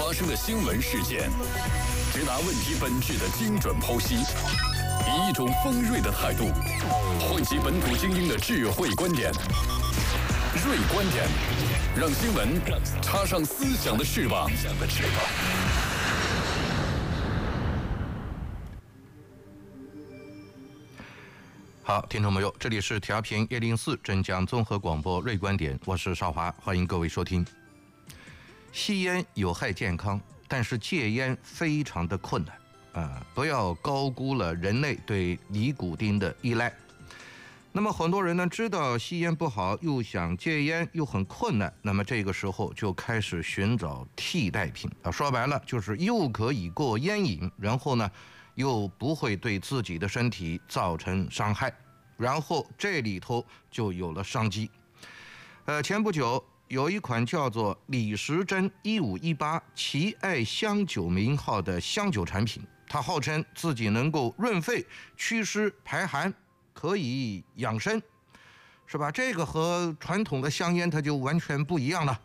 发生的新闻事件，直达问题本质的精准剖析，以一种锋锐的态度，汇集本土精英的智慧观点。锐观点，让新闻插上思想的翅膀。 好，听众朋友，这里是调频104镇江综合广播锐观点，我是邵华，欢迎各位收听。吸烟有害健康，但是戒烟非常的困难不要高估了人类对尼古丁的依赖。那么很多人呢知道吸烟不好，又想戒烟，又很困难，那么这个时候就开始寻找替代品说白了就是又可以过烟瘾，然后呢又不会对自己的身体造成伤害，然后这里头就有了商机。前不久有一款叫做李时珍1518奇爱香酒名号的香酒产品，它号称自己能够润肺、祛湿、排寒，可以养生，是吧？这个和传统的香烟它就完全不一样了。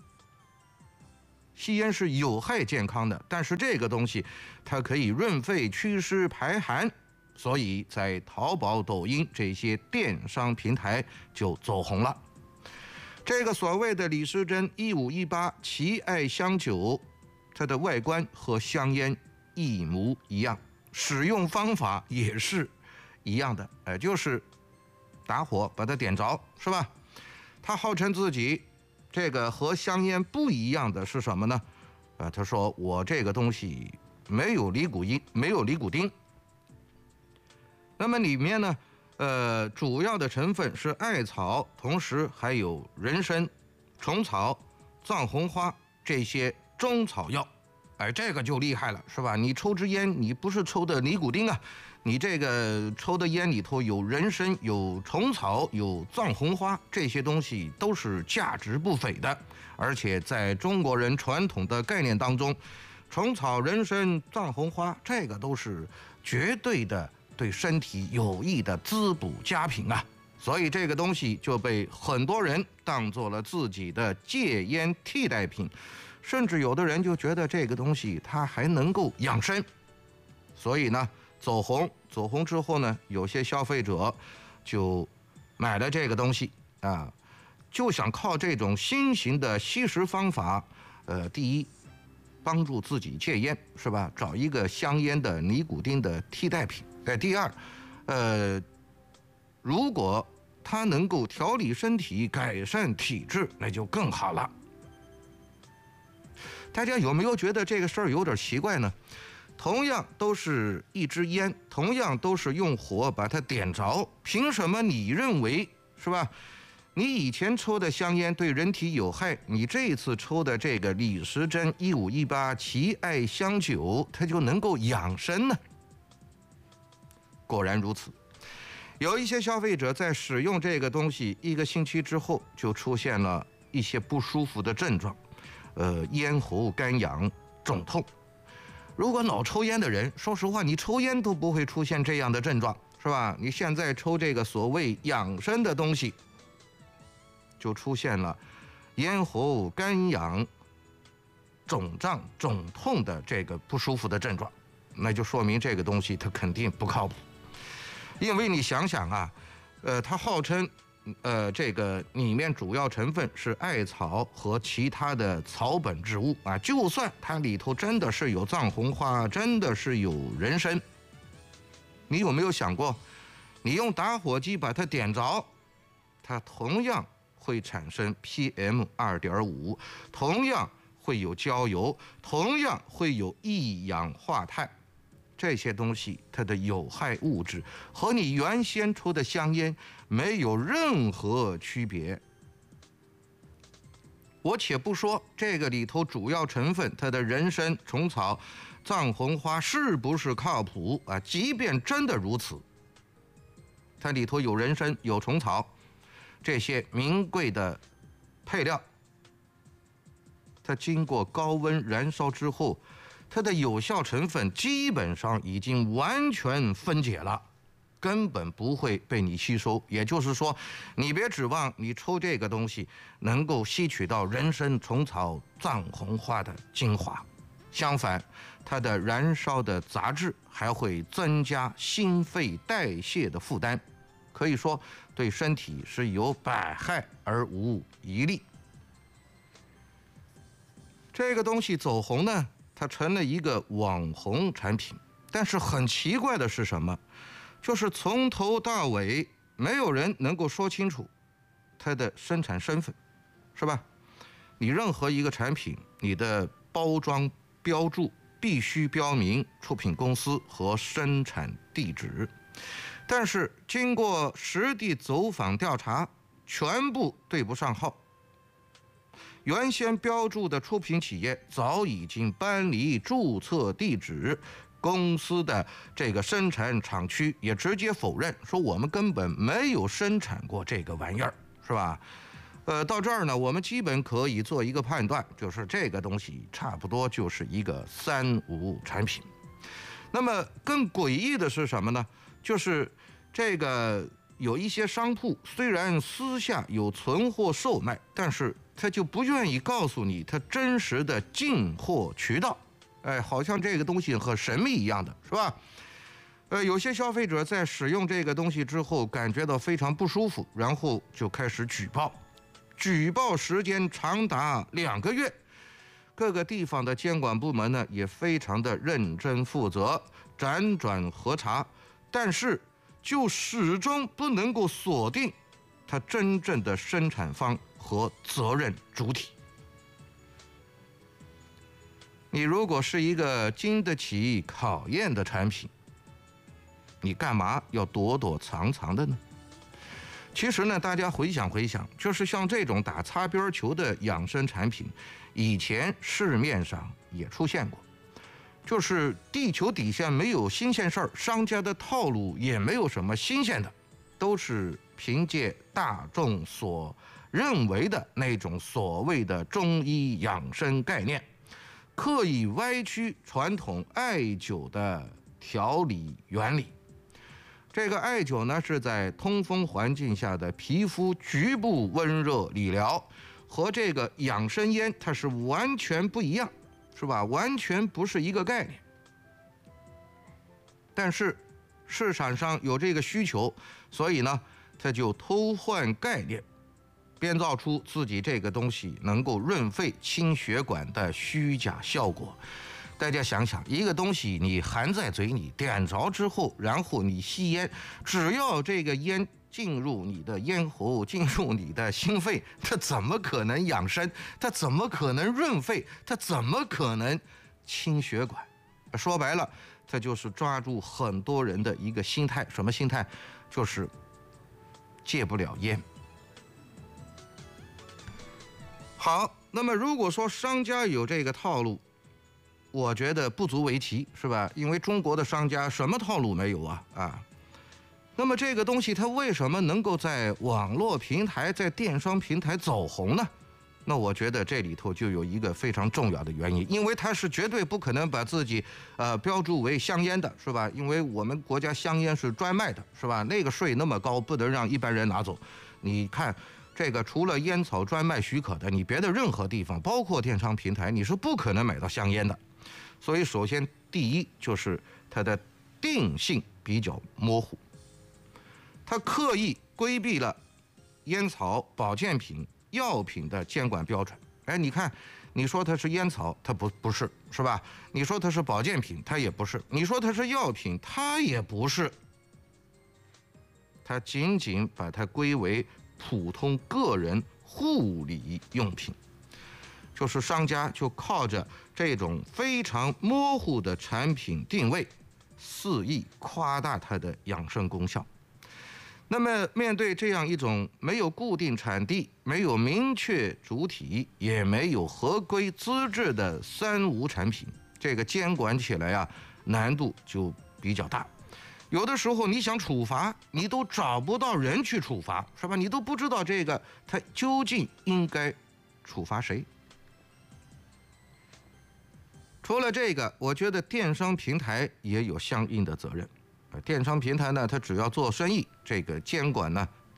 吸烟是有害健康的，但是这个东西它可以润肺、祛湿、排寒，所以在淘宝、抖音这些电商平台就走红了。这个所谓的李时珍1518奇爱香酒，它的外观和香烟一模一样，使用方法也是一样的，就是打火把它点着，是吧？他号称自己这个和香烟不一样的是什么呢？他说我这个东西没有尼古丁。那么里面呢，主要的成分是艾草，同时还有人参、虫草、藏红花这些中草药。这个就厉害了，是吧？你抽支烟，你不是抽的尼古丁你这个抽的烟里头有人参、有虫草、有藏红花，这些东西都是价值不菲的。而且在中国人传统的概念当中，虫草、人参、藏红花这个都是绝对的对身体有益的滋补佳品所以这个东西就被很多人当做了自己的戒烟替代品，甚至有的人就觉得这个东西它还能够养生，所以呢走红之后呢，有些消费者就买了这个东西就想靠这种新型的吸食方法，第一帮助自己戒烟，是吧？找一个香烟的尼古丁的替代品。第二，如果它能够调理身体、改善体质，那就更好了。大家有没有觉得这个事儿有点奇怪呢？同样都是一支烟，同样都是用火把它点着，凭什么你认为，是吧？你以前抽的香烟对人体有害，你这一次抽的这个李时珍1518奇爱香酒，它就能够养生呢？果然如此，有一些消费者在使用这个东西1个星期之后，就出现了一些不舒服的症状，咽喉干痒、肿痛。如果老抽烟的人，说实话，你抽烟都不会出现这样的症状，是吧？你现在抽这个所谓养生的东西，就出现了咽喉干痒、肿胀、肿痛的这个不舒服的症状，那就说明这个东西它肯定不靠谱。因为你想想它号称这个里面主要成分是艾草和其他的草本植物就算它里头真的是有藏红花，真的是有人参，你有没有想过，你用打火机把它点着，它同样会产生 PM2.5， 同样会有焦油，同样会有一氧化碳，这些东西它的有害物质和你原先抽的香烟没有任何区别。我且不说这个里头主要成分它的人参、虫草、藏红花是不是靠谱即便真的如此，它里头有人参、有虫草这些名贵的配料，它经过高温燃烧之后，它的有效成分基本上已经完全分解了，根本不会被你吸收。也就是说，你别指望你抽这个东西能够吸取到人参、虫草、藏红花的精华， 相反，它的燃烧的杂质还会增加心肺代谢的负担，可以说对身体是有百害而无一利。这个东西走红呢，它成了一个网红产品，但是很奇怪的是什么？就是从头到尾没有人能够说清楚它的生产身份，是吧？你任何一个产品，你的包装标注必须标明出品公司和生产地址，但是经过实地走访调查，全部对不上号。原先标注的出品企业早已经搬离注册地址，公司的这个生产厂区也直接否认，说我们根本没有生产过这个玩意儿，是吧？到这儿呢，我们基本可以做一个判断，就是这个东西差不多就是一个三无产品。那么更诡异的是什么呢？就是这个有一些商铺虽然私下有存货售卖，但是他就不愿意告诉你他真实的进货渠道，好像这个东西很神秘一样的，是吧？有些消费者在使用这个东西之后感觉到非常不舒服，然后就开始举报。举报时间长达2个月，各个地方的监管部门呢也非常的认真负责，辗转核查，但是就始终不能够锁定它真正的生产方和责任主体。你如果是一个经得起考验的产品，你干嘛要躲躲藏藏的呢？其实呢，大家回想，就是像这种打擦边球的养生产品，以前市面上也出现过。就是地球底下没有新鲜事儿，商家的套路也没有什么新鲜的，都是凭借大众所认为的那种所谓的中医养生概念，刻意歪曲传统艾灸的调理原理。这个艾灸呢，是在通风环境下的皮肤局部温热理疗，和这个养生烟它是完全不一样，是吧？完全不是一个概念。但是市场上有这个需求，所以呢，他就偷换概念，编造出自己这个东西能够润肺清血管的虚假效果。大家想想，一个东西你含在嘴里，点着之后，然后你吸烟，只要这个烟进入你的咽喉，进入你的心肺，它怎么可能养生？它怎么可能润肺？它怎么可能清血管？说白了，它就是抓住很多人的一个心态，什么心态？就是戒不了烟。好，那么如果说商家有这个套路，我觉得不足为奇，是吧？因为中国的商家什么套路没有啊？那么这个东西它为什么能够在网络平台、在电商平台走红呢？那我觉得这里头就有一个非常重要的原因，因为它是绝对不可能把自己标注为香烟的，是吧？因为我们国家香烟是专卖的，是吧？那个税那么高，不能让一般人拿走。你看这个，除了烟草专卖许可的，你别的任何地方，包括电商平台，你是不可能买到香烟的。所以首先第一就是它的定性比较模糊，它刻意规避了烟草、保健品、药品的监管标准。你看，你说它是烟草，它不是，是吧？你说它是保健品，它也不是；你说它是药品，它也不是。它仅仅把它归为普通个人护理用品。就是商家就靠着这种非常模糊的产品定位，肆意夸大它的养生功效。那么面对这样一种没有固定产地、没有明确主体、也没有合规资质的三无产品，这个监管起来难度就比较大。有的时候你想处罚，你都找不到人去处罚，是吧？你都不知道这个它究竟应该处罚谁。除了这个，我觉得电商平台也有相应的责任。电商平台呢，它只要做生意，这个监管呢，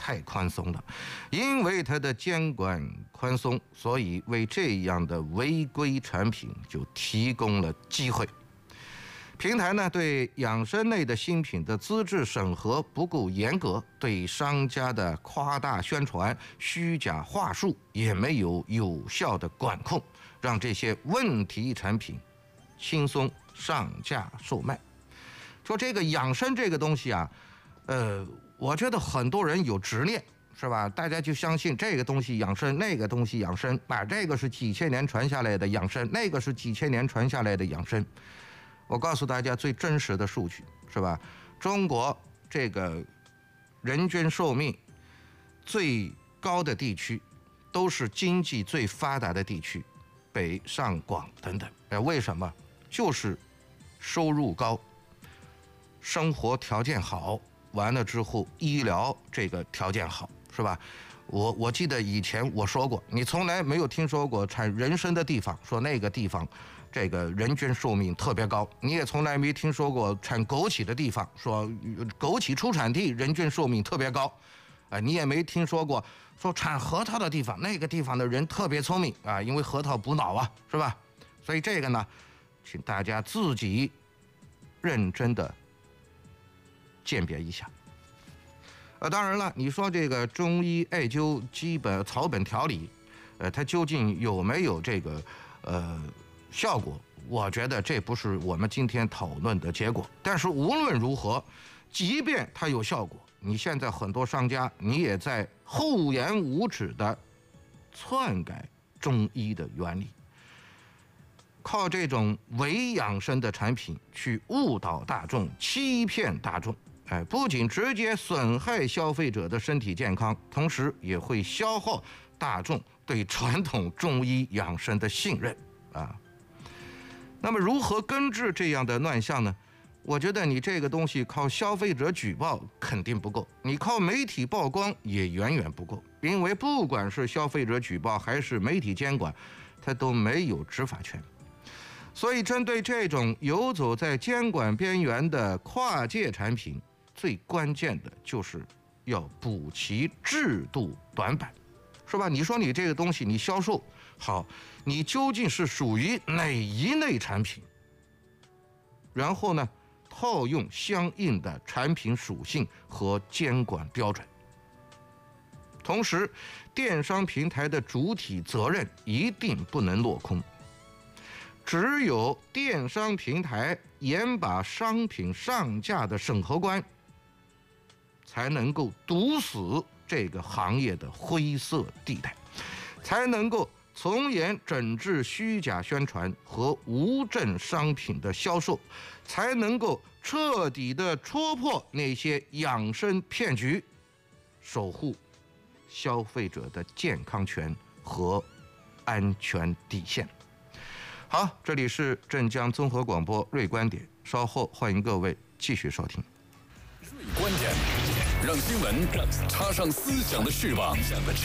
太宽松了，因为它的监管宽松，所以为这样的违规产品就提供了机会。平台呢对养生类的新品的资质审核不够严格，对商家的夸大宣传、虚假话术也没有有效的管控，让这些问题产品轻松上架售卖。说这个养生这个东西啊，我觉得很多人有执念，是吧？大家就相信这个东西养生，那个东西养生，这个是几千年传下来的养生，那个是几千年传下来的养生。我告诉大家最真实的数据，是吧？中国这个人均寿命最高的地区，都是经济最发达的地区，北上广等等。为什么？就是收入高，生活条件好，完了之后医疗这个条件好，是吧？我记得以前我说过，你从来没有听说过产人参的地方说那个地方这个人均寿命特别高，你也从来没听说过产枸杞的地方说枸杞出产地人均寿命特别高，你也没听说过说产核桃的地方那个地方的人特别聪明啊，因为核桃补脑啊，是吧？所以这个呢，请大家自己认真的鉴别一下。当然了，你说这个中医艾灸基本草本调理，它究竟有没有这个效果？我觉得这不是我们今天讨论的结果。但是无论如何，即便它有效果，你现在很多商家你也在厚颜无耻的篡改中医的原理，靠这种伪养生的产品去误导大众、欺骗大众。不仅直接损害消费者的身体健康，同时也会消耗大众对传统中医养生的信任啊。那么如何根治这样的乱象呢？我觉得你这个东西靠消费者举报肯定不够，你靠媒体曝光也远远不够，因为不管是消费者举报还是媒体监管，它都没有执法权。所以针对这种游走在监管边缘的跨界产品，最关键的就是要补齐制度短板，是吧？你说你这个东西你销售好，你究竟是属于哪一类产品？然后呢，套用相应的产品属性和监管标准。同时，电商平台的主体责任一定不能落空。只有电商平台严把商品上架的审核关，才能够堵死这个行业的灰色地带，才能够从严整治虚假宣传和无证商品的销售，才能够彻底的戳破那些养生骗局，守护消费者的健康权和安全底线。好，这里是镇江综合广播锐观点，稍后欢迎各位继续收听。 锐观点，让新闻插上思想的翅膀。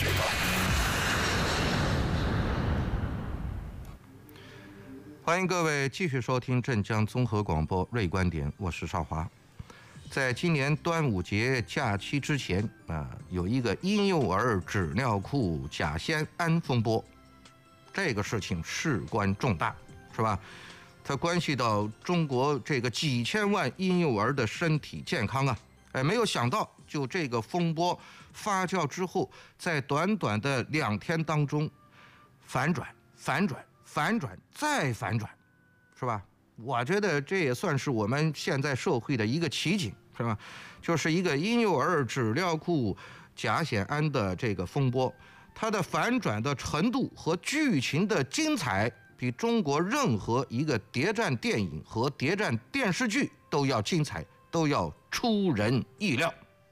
欢迎各位继续收听镇江综合广播锐观点，我是邵华。在今年端午节假期之前有一个婴幼儿纸尿裤甲酰胺风波，这个事情事关重大，是吧？它关系到中国这个几千万婴幼儿的身体健康啊！没有想到，就这个风波发酵之后，在短短的2天当中，反转、再反转，是吧？我觉得这也算是我们现在社会的一个奇景，是吧？就是一个婴幼儿纸尿裤甲酰胺的这个风波，它的反转的程度和剧情的精彩，比中国任何一个谍战电影和谍战电视剧都要精彩，都要出人意料。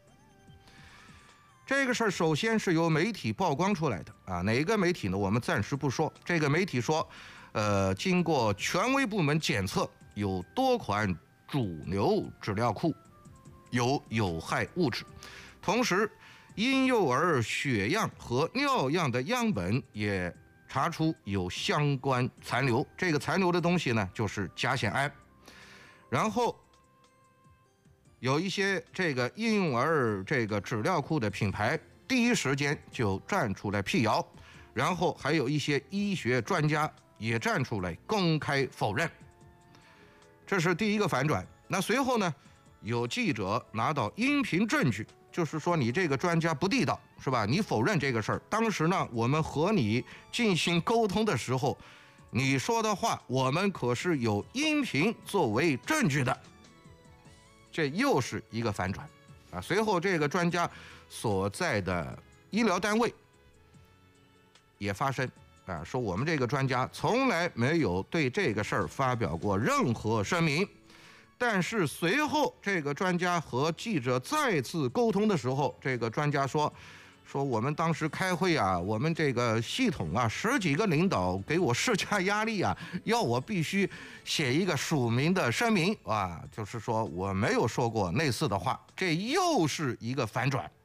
这个事儿首先是由媒体曝光出来的哪个媒体呢？我们暂时不说。这个媒体说，经过权威部门检测，有多款主流纸尿裤有有害物质，同时婴幼儿血样和尿样的样本也查出有相关残留，这个残留的东西呢，就是甲酰胺。然后有一些这个婴幼儿这个纸尿裤的品牌第一时间就站出来辟谣，然后还有一些医学专家也站出来公开否认。这是第一个反转。那随后呢，有记者拿到音频证据，就是说你这个专家不地道，是吧？你否认这个事儿。当时呢，我们和你进行沟通的时候，你说的话我们可是有音频作为证据的。这又是一个反转啊！随后这个专家所在的医疗单位也发声啊，说我们这个专家从来没有对这个事儿发表过任何声明。但是随后这个专家和记者再次沟通的时候，这个专家说我们当时开会啊，我们这个系统啊10几个领导给我施加压力啊，要我必须写一个署名的声明啊，就是说我没有说过类似的话。这又是一个反转。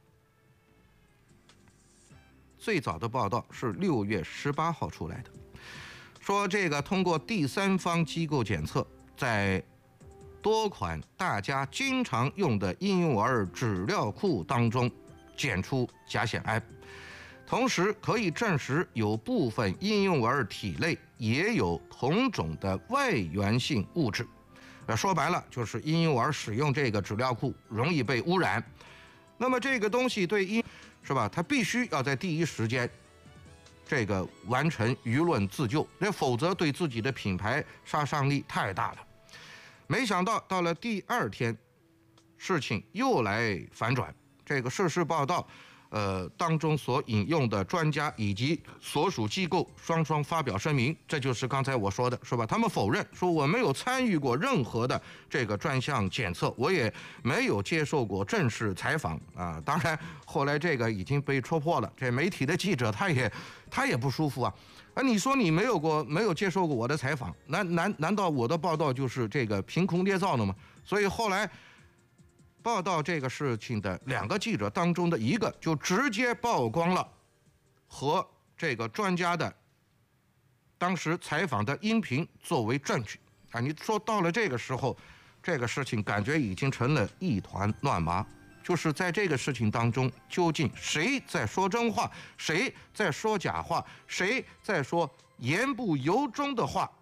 最早的报道是6月18号出来的，说这个通过第三方机构检测，在多款大家经常用的婴幼儿纸尿裤当中检出甲酰胺，同时可以证实有部分婴幼儿体内也有同种的外源性物质。说白了就是婴幼儿使用这个纸尿裤容易被污染。那么这个东西对是吧？他必须要在第一时间这个完成舆论自救，那否则对自己的品牌杀伤力太大了。没想到到了第二天，事情又来反转。这个事实报道，当中所引用的专家以及所属机构双方发表声明，这就是刚才我说的，是吧？他们否认说我没有参与过任何的这个专项检测，我也没有接受过正式采访啊。当然，后来这个已经被戳破了，这媒体的记者他也不舒服啊。你说你没有接受过我的采访，难道我的报道就是这个凭空捏造的吗？所以后来报道这个事情的2个记者当中的一个就直接曝光了和这个专家的当时采访的音频作为证据啊。你说到了这个时候，这个事情感觉已经成了一团乱麻。就是在这个事情当中，究竟谁在说真话，谁在说假话，谁在说言不由衷的话？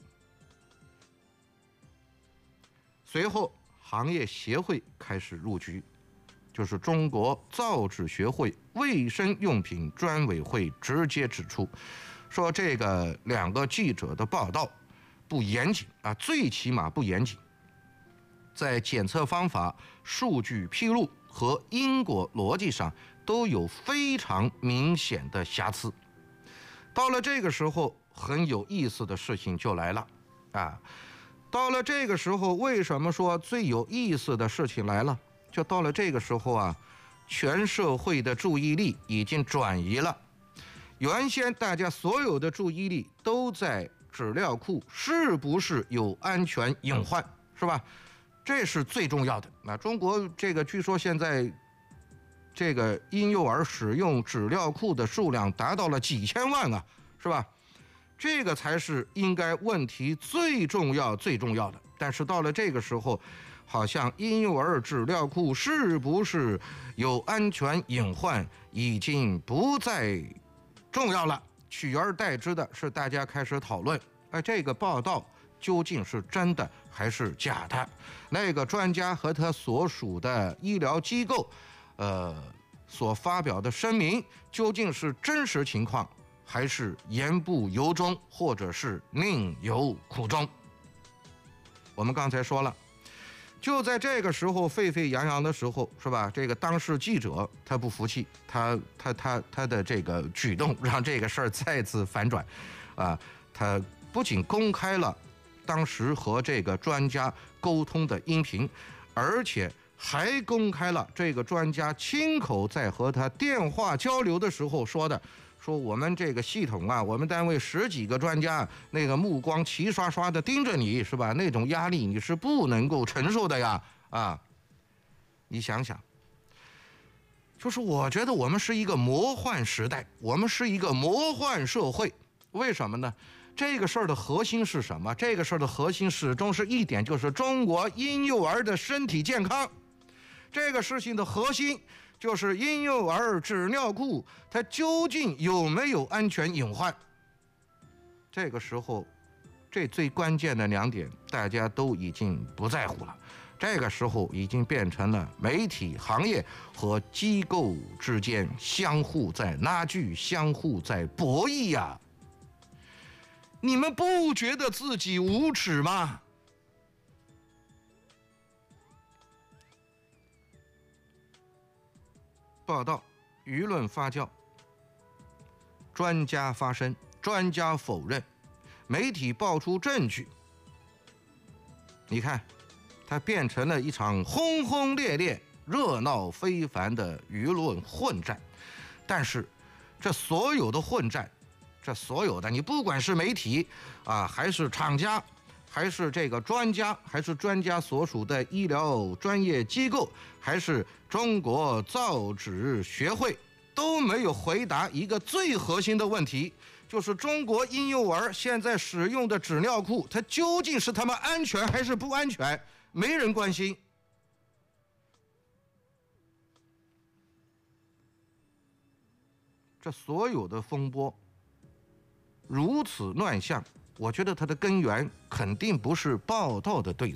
随后行业协会开始入局，就是中国造纸学会卫生用品专委会直接指出，说这个2个记者的报道不严谨啊，最起码不严谨，在检测方法、数据披露和因果逻辑上都有非常明显的瑕疵。到了这个时候，很有意思的事情就来了啊！到了这个时候，为什么说最有意思的事情来了？就到了这个时候啊，全社会的注意力已经转移了。原先大家所有的注意力都在纸尿裤是不是有安全隐患，是吧？这是最重要的。那中国这个据说现在这个婴幼儿使用纸尿裤的数量达到了几千万啊，是吧？这个才是应该问题最重要的。但是到了这个时候，好像婴幼儿纸尿裤是不是有安全隐患已经不再重要了，取而代之的是大家开始讨论，这个报道究竟是真的还是假的？那个专家和他所属的医疗机构，所发表的声明究竟是真实情况，还是言不由衷，或者是另有苦衷？我们刚才说了，就在这个时候沸沸扬扬的时候，是吧？这个当事记者他不服气，他的这个举动让这个事儿再次反转，啊，他不仅公开了当时和这个专家沟通的音频，而且还公开了这个专家亲口在和他电话交流的时候说的，说我们这个系统啊，我们单位10几个专家，那个目光齐刷刷的盯着你，是吧？那种压力你是不能够承受的呀！啊，你想想，就是我觉得我们是一个魔幻时代，我们是一个魔幻社会。为什么呢？这个事儿的核心是什么？这个事儿的核心始终是一点，就是中国婴幼儿的身体健康。 这个事情的核心就是婴幼儿纸尿裤它究竟有没有安全隐患。这个时候，这最关键的2点大家都已经不在乎了。这个时候已经变成了媒体行业和机构之间相互在拉锯、相互在博弈呀。你们不觉得自己无耻吗？报道，舆论发酵，专家发声，专家否认，媒体爆出证据。你看，它变成了一场轰轰烈烈、热闹非凡的舆论混战。但是，这所有的混战，这所有的，你不管是媒体啊，还是厂家，还是这个专家，还是专家所属的医疗专业机构，还是中国造纸学会，都没有回答一个最核心的问题，就是中国婴幼儿现在使用的纸尿裤，它究竟是他们安全还是不安全？没人关心。这所有的风波如此乱象，我觉得它的根源肯定不是报道的对